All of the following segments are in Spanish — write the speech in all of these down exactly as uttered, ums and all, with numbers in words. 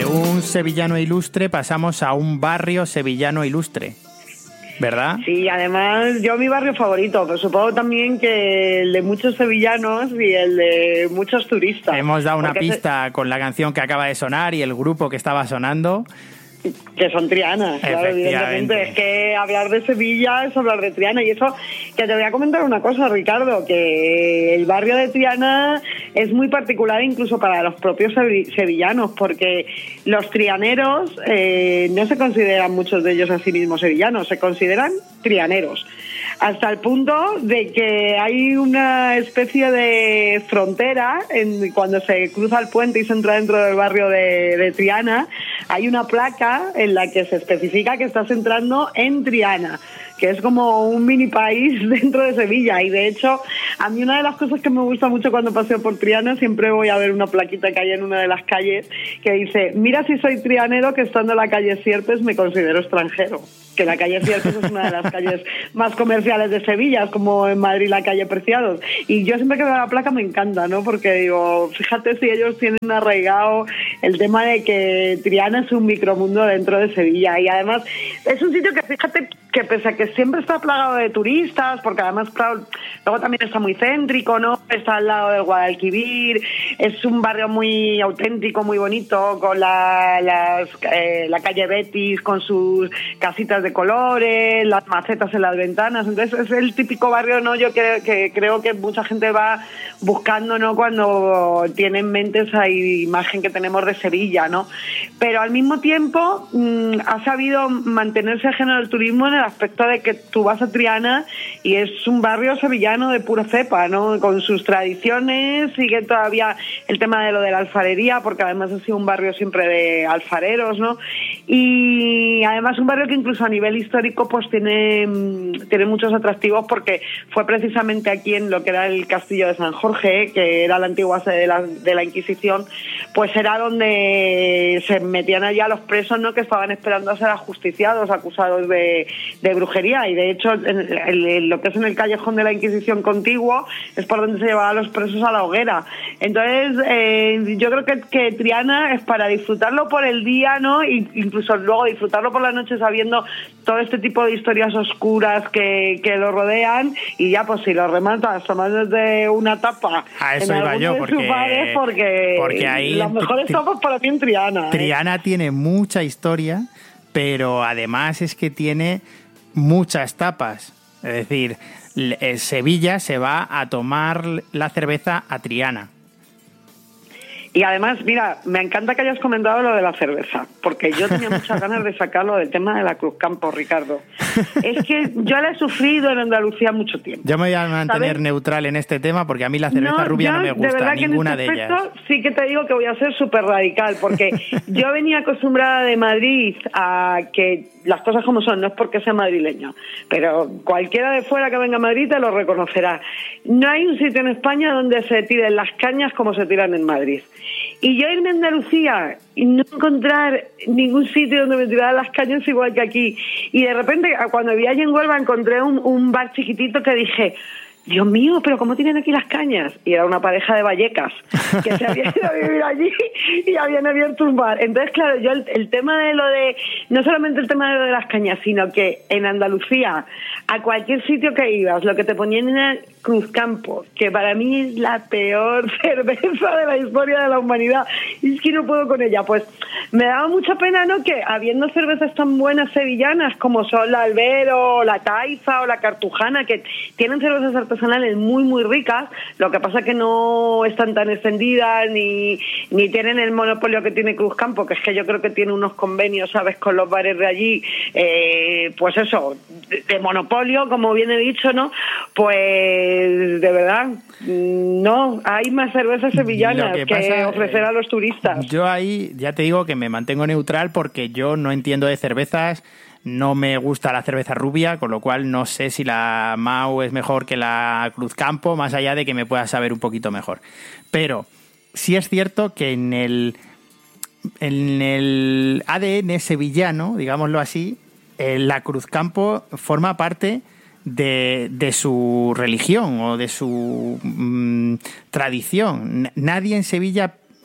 un sevillano ilustre pasamos a un barrio sevillano ilustre, ¿verdad? Sí, además yo mi barrio favorito, pero supongo también que el de muchos sevillanos y el de muchos turistas. Hemos dado una Porque pista se... con la canción que acaba de sonar y el grupo que estaba sonando. Que son Triana, claro, evidentemente. Es que hablar de Sevilla es hablar de Triana. Y eso, que te voy a comentar una cosa, Ricardo, que el barrio de Triana es muy particular incluso para los propios sevillanos, porque los trianeros eh, no se consideran muchos de ellos a sí mismos sevillanos, se consideran trianeros. Hasta el punto de que hay una especie de frontera en, cuando se cruza el puente y se entra dentro del barrio de, de Triana, hay una placa en la que se especifica que estás entrando en Triana, que es como un mini país dentro de Sevilla. Y de hecho, a mí una de las cosas que me gusta mucho cuando paseo por Triana, siempre voy a ver una plaquita que hay en una de las calles que dice: mira si soy trianero, que estando en la calle Sierpes me considero extranjero. Que la calle Sierpes es una de las calles más comerciales de Sevilla, es como en Madrid la calle Preciados. Y yo siempre que veo la placa me encanta, ¿no? Porque digo, fíjate si ellos tienen arraigado el tema de que Triana es un micromundo dentro de Sevilla. Y además es un sitio que, fíjate, que pese a que siempre está plagado de turistas, porque además, claro, luego también está muy céntrico, ¿no? Está al lado del Guadalquivir, es un barrio muy auténtico, muy bonito, con la, las, eh, la calle Betis, con sus casitas de colores, las macetas en las ventanas. Entonces es el típico barrio, ¿no? Yo que, que creo que mucha gente va buscando, ¿no? Cuando tiene en mente esa imagen que tenemos de Sevilla, ¿no? Pero al mismo tiempo mmm, ha sabido mantenerse ajeno al turismo en el aspecto de que tú vas a Triana y es un barrio sevillano de pura cepa, ¿no? Con sus tradiciones, sigue todavía el tema de lo de la alfarería, porque además ha sido un barrio siempre de alfareros, ¿no? Y además un barrio que incluso a nivel histórico pues tiene, tiene muchos atractivos, porque fue precisamente aquí en lo que era el castillo de San Jorge, que era la antigua sede de la, de la Inquisición, pues era donde se metían allá los presos, ¿no? Que estaban esperando a ser ajusticiados, acusados de, de brujería. Y de hecho en, en, en lo que es en el callejón de la Inquisición contiguo es por donde se llevaban a los presos a la hoguera. Entonces eh, yo creo que, que Triana es para disfrutarlo por el día, ¿no? E incluso luego disfrutarlo por la noche sabiendo todo este tipo de historias oscuras que, que lo rodean, y ya pues si lo rematas tomándote una tapa a eso en iba yo, de porque, sus bares, porque, porque ahí las mejores tapas para ti en Triana. Triana ¿eh? tiene mucha historia, pero además es que tiene muchas tapas. Es decir, Sevilla se va a tomar la cerveza a Triana. Y además, mira, me encanta que hayas comentado lo de la cerveza, porque yo tenía muchas ganas de sacarlo del tema de la Cruzcampo, Ricardo. Es que yo la he sufrido en Andalucía mucho tiempo. Yo me voy a mantener ¿sabes? neutral en este tema, porque a mí la cerveza no, rubia no me gusta, de ninguna que en este de ellas. Sí que te digo que voy a ser súper radical, porque yo venía acostumbrada de Madrid a que las cosas como son, no es porque sea madrileño, pero cualquiera de fuera que venga a Madrid te lo reconocerá. No hay un sitio en España donde se tiren las cañas como se tiran en Madrid. Y yo irme a Andalucía y no encontrar ningún sitio donde me tiraran las cañas igual que aquí. Y de repente, cuando vi allí en Huelva, encontré un, un bar chiquitito que dije: Dios mío, pero ¿cómo tienen aquí las cañas? Y era una pareja de vallecas que se habían ido a vivir allí y habían abierto un bar. Entonces, claro, yo el, el tema de lo de, no solamente el tema de lo de las cañas, sino que en Andalucía, a cualquier sitio que ibas, lo que te ponían era Cruzcampo, que para mí es la peor cerveza de la historia de la humanidad. Y es que no puedo con ella. Pues me daba mucha pena, ¿no?, que habiendo cervezas tan buenas sevillanas como son la Albero, la Taifa o la Cartujana, que tienen cervezas artesanales muy muy ricas, lo que pasa que no están tan extendidas ni, ni tienen el monopolio que tiene Cruzcampo, que es que yo creo que tiene unos convenios, ¿sabes?, con los bares de allí, eh, pues eso, de, de monopolio, como bien he dicho, ¿no? Pues de verdad, no, hay más cervezas sevillanas que, que ofrecer a los turistas. Yo ahí ya te digo que me mantengo neutral, porque yo no entiendo de cervezas. No me gusta la cerveza rubia, con lo cual no sé si la Mau es mejor que la Cruzcampo, más allá de que me pueda saber un poquito mejor. Pero sí es cierto que en el, en el A D N sevillano, digámoslo así, eh, la Cruzcampo forma parte de, de su religión o de su mmm, tradición. Nadie en Sevilla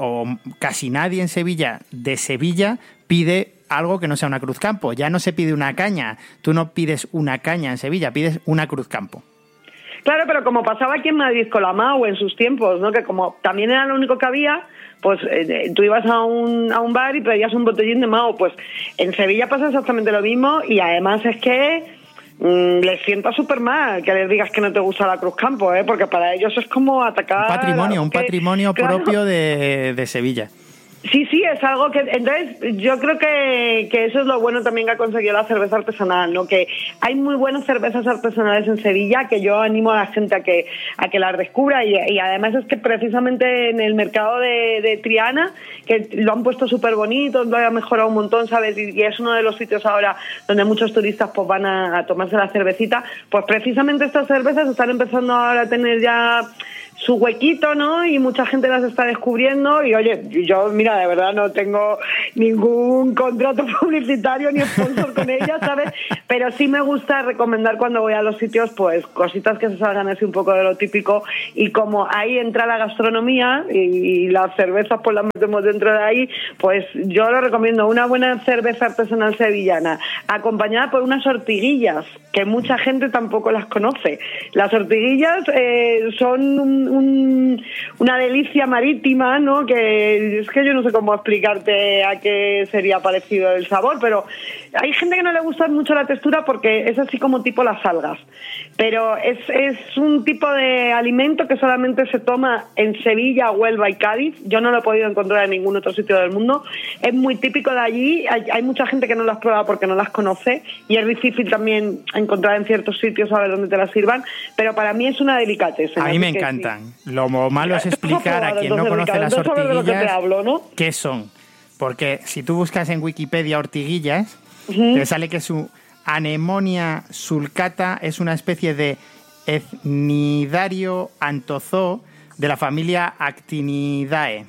o casi nadie en Sevilla, de Sevilla, pide algo que no sea una Cruzcampo. Ya no se pide una caña. Tú no pides una caña en Sevilla, pides una Cruzcampo. Claro, pero como pasaba aquí en Madrid con la Mau en sus tiempos, ¿no? Que como también era lo único que había, pues eh, tú ibas a un, a un bar y pedías un botellín de Mau. Pues en Sevilla pasa exactamente lo mismo y además es que mmm, les sienta súper mal que les digas que no te gusta la Cruzcampo, ¿eh? Porque para ellos es como atacar... Un patrimonio, un que, patrimonio claro, propio de, de Sevilla. Sí, sí, es algo que... Entonces, yo creo que, que eso es lo bueno también que ha conseguido la cerveza artesanal, ¿no? Que hay muy buenas cervezas artesanales en Sevilla que yo animo a la gente a que a que las descubra y, y además es que precisamente en el mercado de, de Triana, que lo han puesto súper bonito, lo han mejorado un montón, ¿sabes? Y, y es uno de los sitios ahora donde muchos turistas pues van a, a tomarse la cervecita, pues precisamente estas cervezas están empezando ahora a tener ya su huequito, ¿no? Y mucha gente las está descubriendo y, oye, yo, mira, de verdad no tengo ningún contrato publicitario ni sponsor con ellas, ¿sabes? Pero sí me gusta recomendar cuando voy a los sitios, pues, cositas que se salgan así un poco de lo típico y como ahí entra la gastronomía y, y las cervezas pues las metemos dentro de ahí, pues yo lo recomiendo, una buena cerveza artesanal sevillana, acompañada por unas ortiguillas, que mucha gente tampoco las conoce. Las ortiguillas eh, son un Un, una delicia marítima, ¿no? Que es que yo no sé cómo explicarte a qué sería parecido el sabor, pero hay gente que no le gusta mucho la textura porque es así como tipo las algas, pero es, es un tipo de alimento que solamente se toma en Sevilla, Huelva y Cádiz. Yo no lo he podido encontrar en ningún otro sitio del mundo, es muy típico de allí, hay, hay mucha gente que no las prueba porque no las conoce y es difícil también encontrar en ciertos sitios saber dónde te las sirvan, pero para mí es una delicatessen. A mí me encantan. Sí. Lo malo es explicar a quien no conoce las ortiguillas hablo, ¿no? qué son. Porque si tú buscas en Wikipedia ortiguillas, uh-huh. te sale que su Anemonia sulcata es una especie de Ethnidario antozoo de la familia Actinidae.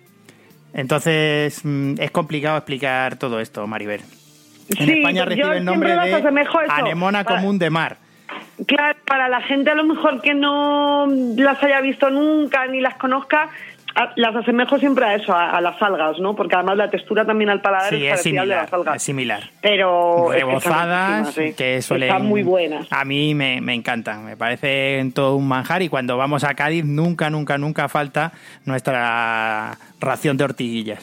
Entonces es complicado explicar todo esto, Maribel. En sí, España recibe el nombre de anemona para... común de mar. Claro, para la gente a lo mejor que no las haya visto nunca ni las conozca, las asemejo siempre a eso, a, a las algas, ¿no? Porque además la textura también al paladar sí, es parecida a las algas. Es similar. Pero rebozadas, es que, están, que suelen... están muy buenas. A mí me, me encantan, me parecen todo un manjar y cuando vamos a Cádiz nunca, nunca, nunca falta nuestra ración de ortiguillas.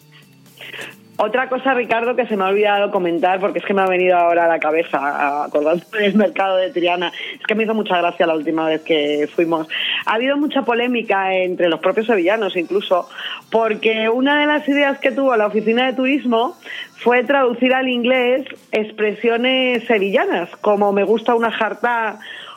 Otra cosa, Ricardo, que se me ha olvidado comentar, porque es que me ha venido ahora a la cabeza, acordando del mercado de Triana, es que me hizo mucha gracia la última vez que fuimos. Ha habido mucha polémica entre los propios sevillanos incluso, porque una de las ideas que tuvo la oficina de turismo fue traducir al inglés expresiones sevillanas, como me gusta una jartá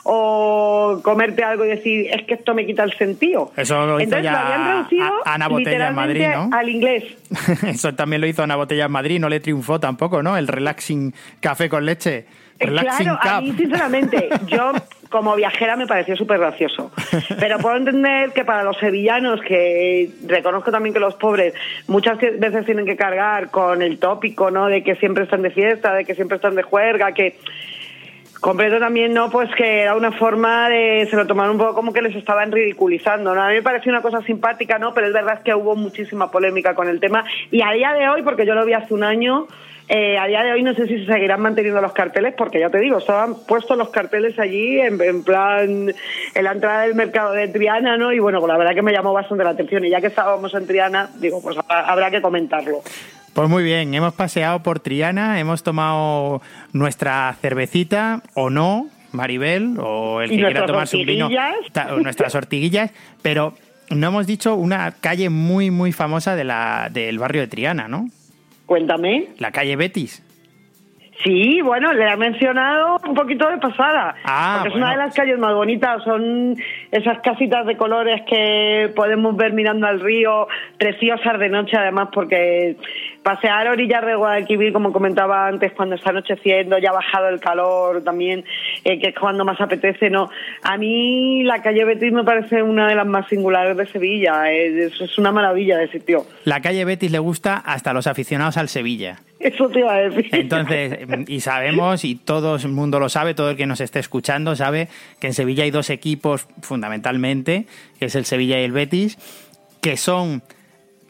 o comerte algo y decir, es que esto me quita el sentido. Eso lo hizo Entonces, ya lo habían traducido a, Ana Botella en Madrid, ¿no? Al inglés. Eso también lo hizo Ana Botella en Madrid, no le triunfó tampoco, ¿no? El relaxing café con leche. Relaxing claro, cup. A mí, sinceramente, yo como viajera me pareció súper gracioso. Pero puedo entender que para los sevillanos, que reconozco también que los pobres muchas veces tienen que cargar con el tópico, ¿no? De que siempre están de fiesta, de que siempre están de juerga, que... Completo también, ¿no? Pues que era una forma de... Se lo tomaron un poco como que les estaban ridiculizando, ¿no? A mí me pareció una cosa simpática, ¿no? Pero es verdad que hubo muchísima polémica con el tema. Y a día de hoy, porque yo lo vi hace un año, eh, a día de hoy no sé si se seguirán manteniendo los carteles, porque ya te digo, estaban puestos los carteles allí, en, en plan, en la entrada del mercado de Triana, ¿no? Y bueno, la verdad que me llamó bastante la atención. Y ya que estábamos en Triana, digo, pues habrá que comentarlo. Pues muy bien, hemos paseado por Triana, hemos tomado nuestra cervecita, o no, Maribel, o el que quiera tomarse un vino, ta, nuestras ortiguillas, pero no hemos dicho una calle muy, muy famosa de la del barrio de Triana, ¿no? Cuéntame. La calle Betis. Sí, bueno, le he mencionado un poquito de pasada, ah, porque es bueno. una de las calles más bonitas, son esas casitas de colores que podemos ver mirando al río, preciosas de noche además, porque pasear a orillas de Guadalquivir, como comentaba antes, cuando está anocheciendo, ya ha bajado el calor también, eh, que es cuando más apetece, ¿no? A mí la calle Betis me parece una de las más singulares de Sevilla, es, es una maravilla de sitio. La calle Betis le gusta hasta a los aficionados al Sevilla. Eso te iba a decir. Entonces, y sabemos, y todo el mundo lo sabe, todo el que nos esté escuchando sabe que en Sevilla hay dos equipos fundamentalmente, que es el Sevilla y el Betis, que son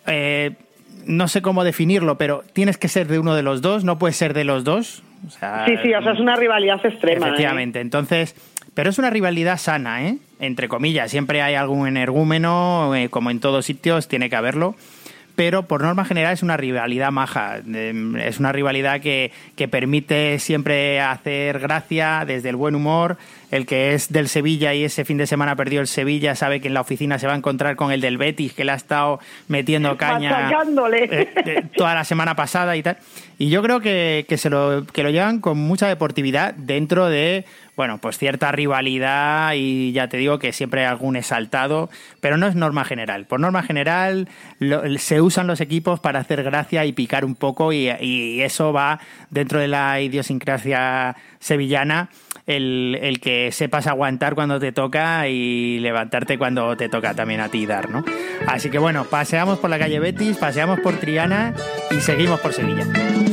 eh, no sé cómo definirlo, pero tienes que ser de uno de los dos, no puedes ser de los dos. O sea, sí, sí, o sea, es una rivalidad extrema. Efectivamente, ¿eh? Entonces, pero es una rivalidad sana, ¿eh? Entre comillas, siempre hay algún energúmeno, eh, como en todos sitios, tiene que haberlo. Pero por norma general es una rivalidad maja, es una rivalidad que, que permite siempre hacer gracia desde el buen humor. El que es del Sevilla y ese fin de semana perdió el Sevilla sabe que en la oficina se va a encontrar con el del Betis, que le ha estado metiendo caña eh, eh, toda la semana pasada y tal. Y yo creo que, que, se lo, que lo llevan con mucha deportividad dentro de, bueno, pues cierta rivalidad, y ya te digo que siempre hay algún exaltado, pero no es norma general. Por norma general lo, se usan los equipos para hacer gracia y picar un poco, y, y eso va dentro de la idiosincrasia sevillana, el, el que sepas aguantar cuando te toca y levantarte cuando te toca también a ti dar, ¿no? Así que bueno, paseamos por la calle Betis, paseamos por Triana y seguimos por Sevilla.